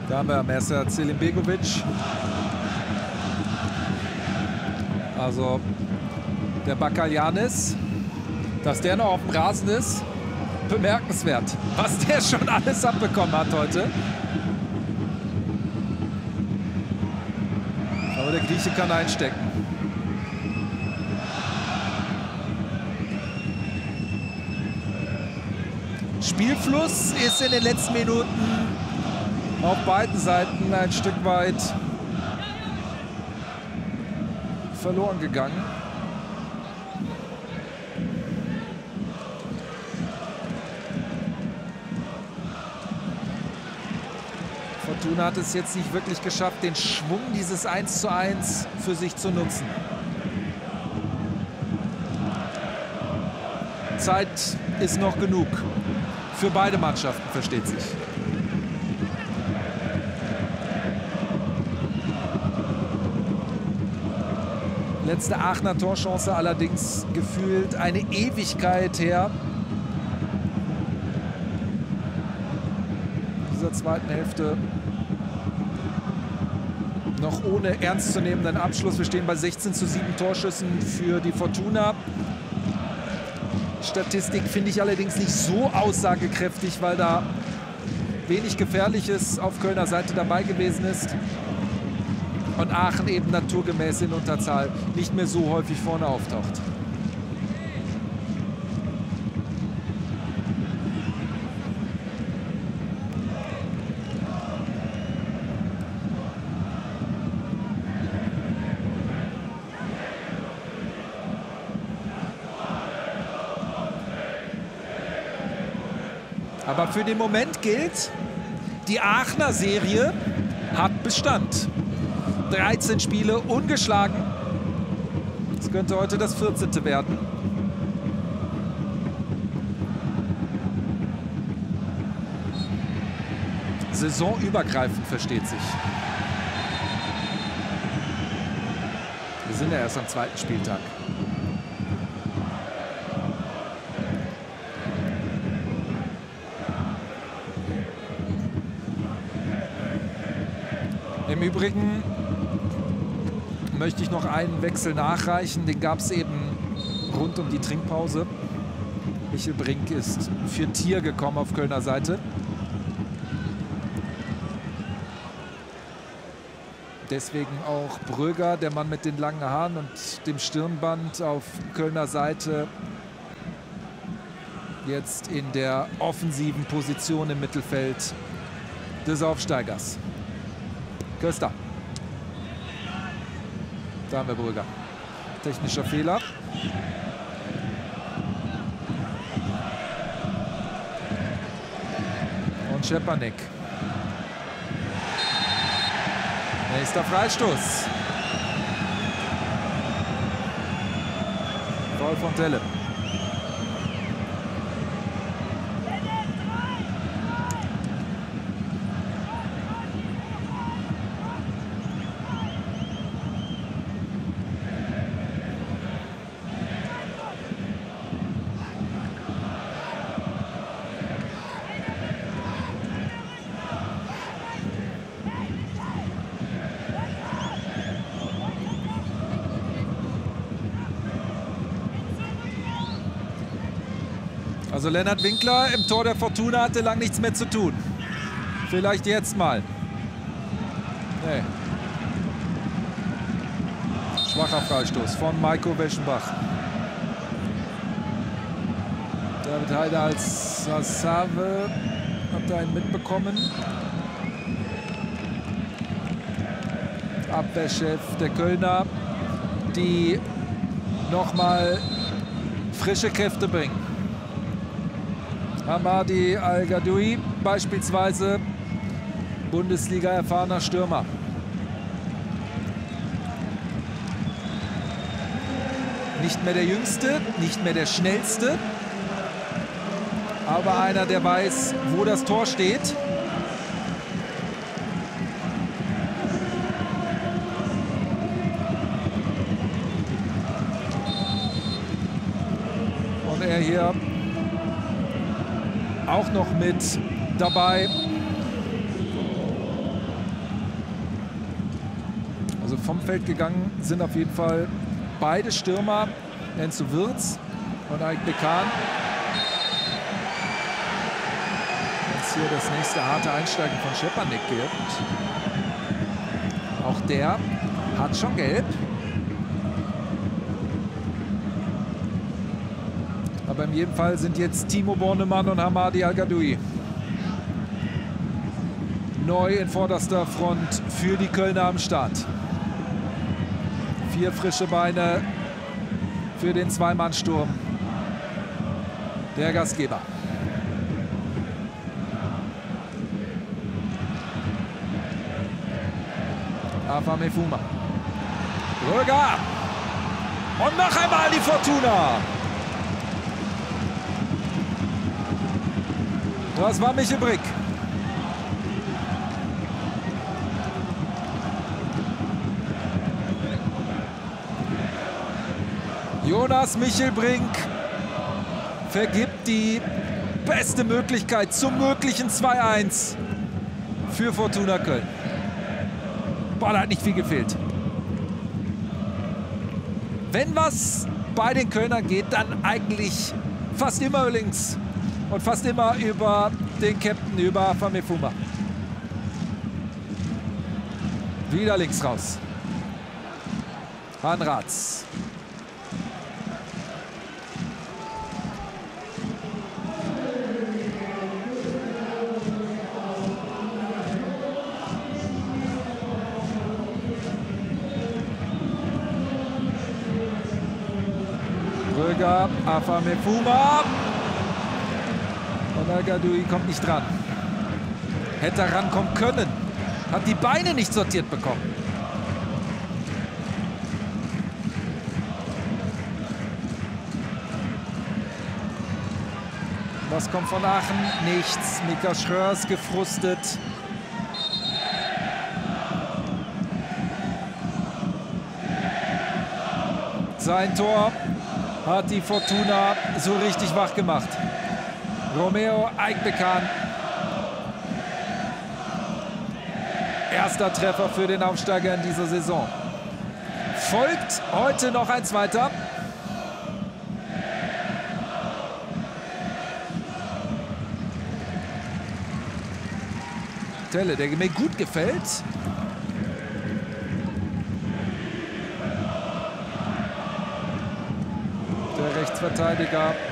Da haben wir Mersa Selimbegovic. Also der Bakaljanis, dass der noch auf dem Rasen ist, bemerkenswert. Was der schon alles abbekommen hat heute. Aber der Grieche kann einstecken. Spielfluss ist in den letzten Minuten auf beiden Seiten ein Stück weit verloren gegangen. Fortuna hat es jetzt nicht wirklich geschafft, den Schwung dieses 1:1 für sich zu nutzen. Zeit ist noch genug. Für beide Mannschaften, versteht sich. Letzte Aachener Torchance allerdings gefühlt eine Ewigkeit her. In dieser zweiten Hälfte noch ohne ernstzunehmenden Abschluss. Wir stehen bei 16:7 Torschüssen für die Fortuna. Statistik finde ich allerdings nicht so aussagekräftig, weil da wenig Gefährliches auf Kölner Seite dabei gewesen ist. Und Aachen eben naturgemäß in Unterzahl nicht mehr so häufig vorne auftaucht. Aber für den Moment gilt, die Aachener Serie hat Bestand. 13 Spiele ungeschlagen. Es könnte heute das 14. werden. Saisonübergreifend, versteht sich. Wir sind ja erst am 2. Spieltag. Im Übrigen möchte ich noch einen Wechsel nachreichen. Den gab es eben rund um die Trinkpause. Michel Brink ist für Thier gekommen auf Kölner Seite. Deswegen auch Bröger, der Mann mit den langen Haaren und dem Stirnband, auf Kölner Seite jetzt in der offensiven Position im Mittelfeld des Aufsteigers. Köster. Da haben wir Brügger. Technischer Fehler. Und Schepanek. Nächster Freistoß. Foul von Telle. Also Lennart Winkler im Tor der Fortuna hatte lang nichts mehr zu tun. Vielleicht jetzt mal. Nee. Schwacher Freistoß von Maiko Weschenbach. David Heider als Sassave hat einen mitbekommen. Abwehrchef der Kölner, die nochmal frische Kräfte bringen. Hamadi Al-Gadoui beispielsweise, Bundesliga erfahrener Stürmer. Nicht mehr der Jüngste, nicht mehr der Schnellste, aber einer, der weiß, wo das Tor steht. Und er hier auch noch mit dabei. vom Feld gegangen sind auf jeden Fall beide Stürmer, Enzo Wirtz und Aik Bekan. Jetzt hier das nächste harte Einsteigen von Schepanek gibt. Auch der hat schon gelb. Aber in jedem Fall sind jetzt Timo Bornemann und Hamadi El-Gadoui neu in vorderster Front für die Kölner am Start. 4 frische Beine für den Zweimannsturm der Gastgeber. Afa Mefuma. Röger. Und noch einmal die Fortuna. Das war Michel Brick. Jonas Michel Brink vergibt die beste Möglichkeit zum möglichen 2-1 für Fortuna Köln. Boah, da hat nicht viel gefehlt. Wenn was bei den Kölnern geht, dann eigentlich fast immer links und fast immer über den Captain, über Afa Mefuma. Wieder links raus. Hanratz. Röger, Afa Mefuma. Und El-Gadoui kommt nicht dran. Hätte er rankommen können. Hat die Beine nicht sortiert bekommen. Was kommt von Aachen? Nichts. Mika Schröers gefrustet. Sein Tor hat die Fortuna so richtig wach gemacht. Romeo Aik Bekan. Erster Treffer für den Aufsteiger in dieser Saison. Folgt heute noch ein zweiter. Telle, der mir gut gefällt. Der Rechtsverteidiger